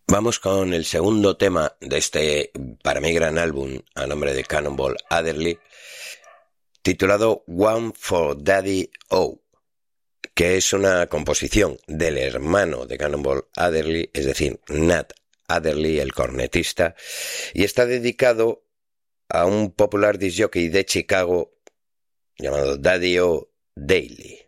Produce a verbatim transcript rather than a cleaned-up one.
Vamos con el segundo tema de este, para mí, gran álbum a nombre de Cannonball Adderley, titulado One for Daddy O, que es una composición del hermano de Cannonball Adderley, es decir, Nat Adderley, el cornetista, y está dedicado a un popular disc jockey de Chicago llamado Daddy O Daily.